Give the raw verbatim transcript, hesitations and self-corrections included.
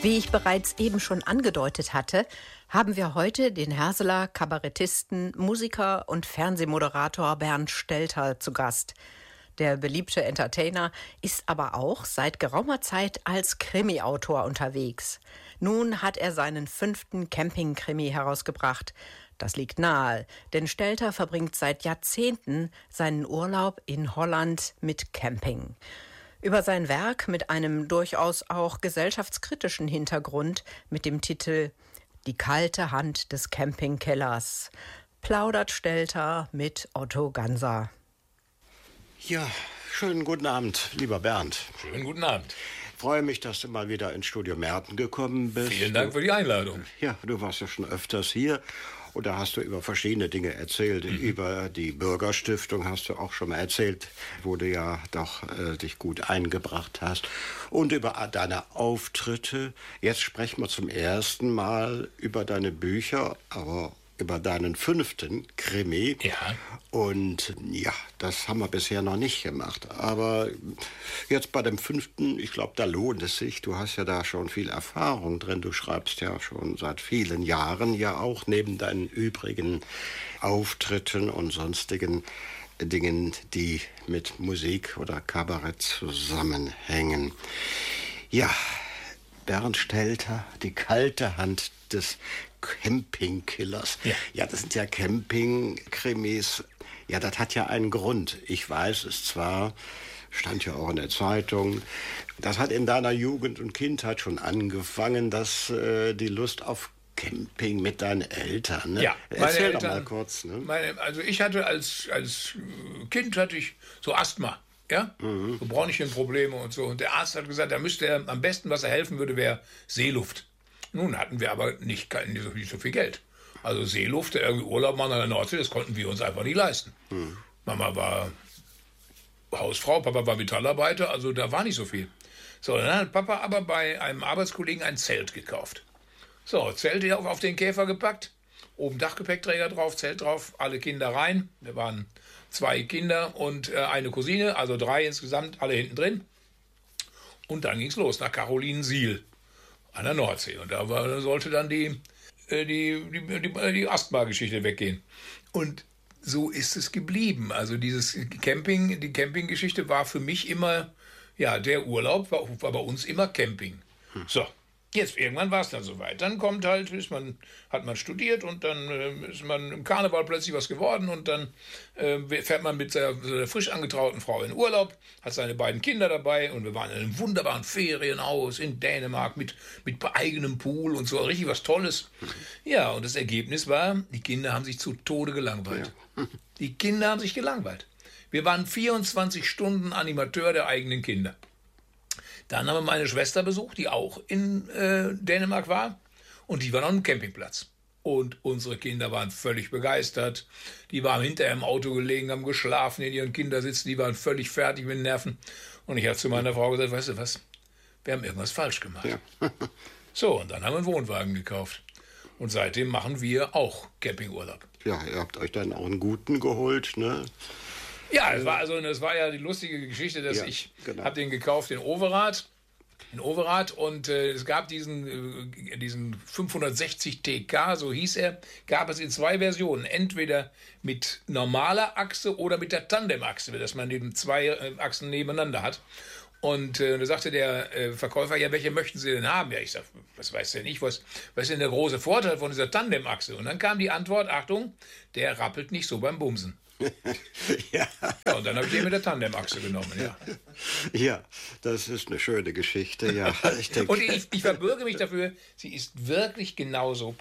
Wie ich bereits eben schon angedeutet hatte, haben wir heute den Herseler Kabarettisten, Musiker und Fernsehmoderator Bernd Stelter zu Gast. Der beliebte Entertainer ist aber auch seit geraumer Zeit als Krimi-Autor unterwegs. Nun hat er seinen fünften Camping-Krimi herausgebracht. Das liegt nahe, denn Stelter verbringt seit Jahrzehnten seinen Urlaub in Holland mit Camping. Über sein Werk mit einem durchaus auch gesellschaftskritischen Hintergrund mit dem Titel »Die kalte Hand des Campingkellers« plaudert Stelter mit Otto Ganser. Ja, schönen guten Abend, lieber Bernd. Schönen guten Abend. Ich freue mich, dass du mal wieder ins Studio Merten gekommen bist. Vielen Dank für die Einladung. Ja, du warst ja schon öfters hier. Und da hast du über verschiedene Dinge erzählt. Mhm. Über die Bürgerstiftung hast du auch schon mal erzählt, wo du ja doch äh, dich gut eingebracht hast. Und über deine Auftritte. Jetzt sprechen wir zum ersten Mal über deine Bücher, aber über deinen fünften Krimi. Ja. Und ja, das haben wir bisher noch nicht gemacht. Aber jetzt bei dem fünften, ich glaube, da lohnt es sich. Du hast ja da schon viel Erfahrung drin. Du schreibst ja schon seit vielen Jahren ja auch neben deinen übrigen Auftritten und sonstigen Dingen, die mit Musik oder Kabarett zusammenhängen. Ja, Bernd Stelter, die kalte Hand des Campingkillers. Ja. ja, das sind ja Camping-Krimis. Ja, das hat ja einen Grund. Ich weiß es zwar, stand ja auch in der Zeitung. Das hat in deiner Jugend und Kindheit schon angefangen, dass äh, die Lust auf Camping mit deinen Eltern. Ne? Ja, Erzähl Eltern, doch mal kurz. Ne? Meine, also ich hatte als, als Kind hatte ich so Asthma. Ja? Mhm. So Bronchienprobleme und so. Und der Arzt hat gesagt, da müsste er am besten, was er helfen würde, wäre Seeluft. Nun hatten wir aber nicht, nicht, so, nicht so viel Geld. Also Seeluft, irgendwie Urlaub machen an der Nordsee, das konnten wir uns einfach nicht leisten. Mhm. Mama war Hausfrau, Papa war Metallarbeiter, also da war nicht so viel. So, dann hat Papa aber bei einem Arbeitskollegen ein Zelt gekauft. So, Zelt auf, auf den Käfer gepackt, oben Dachgepäckträger drauf, Zelt drauf, alle Kinder rein. Wir waren zwei Kinder und äh, eine Cousine, also drei insgesamt, alle hinten drin. Und dann ging's los nach Carolinensiel an der Nordsee. Und da war, sollte dann die, äh, die, die, die, die Asthma-Geschichte weggehen. Und so ist es geblieben. Also dieses Camping, die Campinggeschichte war für mich immer, ja, der Urlaub war, war bei uns immer Camping. Hm. So. Jetzt irgendwann war es dann soweit. Dann kommt halt, ist man, hat man studiert und dann äh, ist man im Karneval plötzlich was geworden und dann äh, fährt man mit der, der frisch angetrauten Frau in Urlaub, hat seine beiden Kinder dabei und wir waren in einem wunderbaren Ferienhaus in Dänemark mit, mit eigenem Pool und so, richtig was Tolles. Ja, und das Ergebnis war, die Kinder haben sich zu Tode gelangweilt. Ja. Die Kinder haben sich gelangweilt. Wir waren vierundzwanzig Stunden Animateur der eigenen Kinder. Dann haben wir meine Schwester besucht, die auch in äh, Dänemark war. Und die war noch am Campingplatz. Und unsere Kinder waren völlig begeistert. Die waren hinterher im Auto gelegen, haben geschlafen in ihren Kindersitzen. Die waren völlig fertig mit den Nerven. Und ich habe zu meiner Frau gesagt, weißt du was, wir haben irgendwas falsch gemacht. Ja. So, und dann haben wir einen Wohnwagen gekauft. Und seitdem machen wir auch Campingurlaub. Ja, ihr habt euch dann auch einen guten geholt, ne? Ja, es war also, das war ja die lustige Geschichte, dass ja, ich genau. habe den gekauft in Overath, in Overath und äh, es gab diesen, äh, diesen fünfhundertsechzig T K, so hieß er, gab es in zwei Versionen, entweder mit normaler Achse oder mit der Tandemachse, dass man eben zwei äh, Achsen nebeneinander hat. Und äh, da sagte der äh, Verkäufer, ja, welche möchten Sie denn haben? Ja, ich sag, was weiß denn ich, was, was ist denn der große Vorteil von dieser Tandemachse? Und dann kam die Antwort, Achtung, der rappelt nicht so beim Bumsen. Ja. Ja, und dann habe ich den mit der Tandemachse genommen, ja. Ja, das ist eine schöne Geschichte, ja. Ich denke. Und ich, ich verbürge mich dafür, sie ist wirklich genauso